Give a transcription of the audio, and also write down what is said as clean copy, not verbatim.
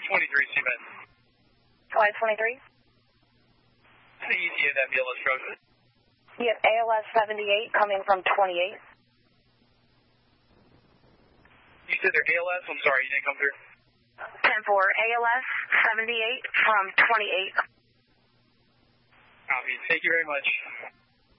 23 cement. Flight 23? The ETA of that BLS truck. Yep, ALS 78 coming from 28. You said they're ALS? I'm sorry, you didn't come through. 10-4, ALS 78 from 28. Copy. Thank you very much.